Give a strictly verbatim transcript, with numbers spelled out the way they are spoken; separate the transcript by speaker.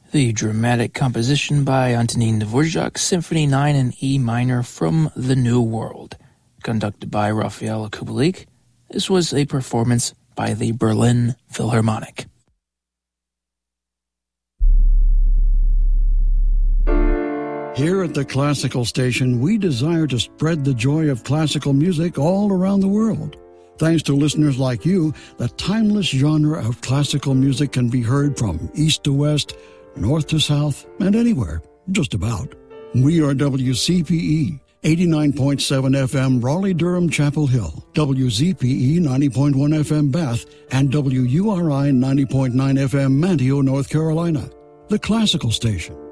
Speaker 1: The dramatic composition by Antonin Dvorak, Symphony nine in E minor from The New World, conducted by Raphael Kubelik. This was a performance by the Berlin Philharmonic.
Speaker 2: Here at the Classical Station, we desire to spread the joy of classical music all around the world. Thanks to listeners like you, the timeless genre of classical music can be heard from east to west, north to south, and anywhere, just about. We are W C P E, eighty-nine point seven F M Raleigh-Durham Chapel Hill, W Z P E ninety point one F M Bath, and W U R I ninety point nine F M Manteo, North Carolina. The Classical Station.